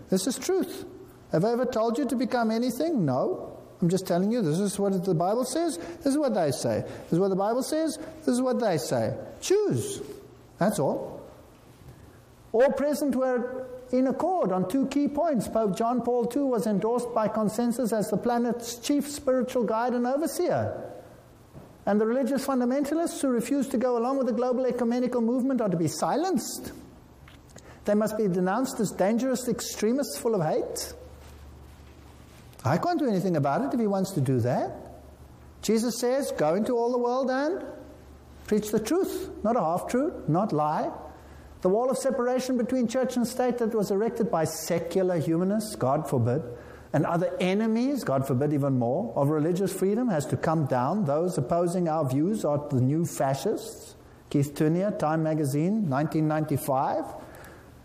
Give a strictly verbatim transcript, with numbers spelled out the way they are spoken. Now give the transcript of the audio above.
This is truth. Have I ever told you to become anything? No. I'm just telling you, this is what the Bible says, this is what they say. This is what the Bible says, this is what they say. Choose. That's all. All present were in accord on two key points. Pope John Paul the Second was endorsed by consensus as the planet's chief spiritual guide and overseer. And the religious fundamentalists who refuse to go along with the global ecumenical movement are to be silenced. They must be denounced as dangerous extremists full of hate. I can't do anything about it if he wants to do that. Jesus says, go into all the world and preach the truth, not a half-truth, not lie. The wall of separation between church and state that was erected by secular humanists, God forbid, and other enemies, God forbid even more, of religious freedom has to come down. Those opposing our views are the new fascists. Keith Tunier, Time magazine, nineteen ninety-five.